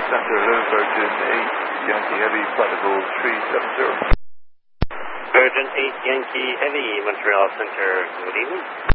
Center, Virgin 8 Yankee Heavy, flight level 370. Virgin 8 Yankee Heavy, Montreal Center, good evening.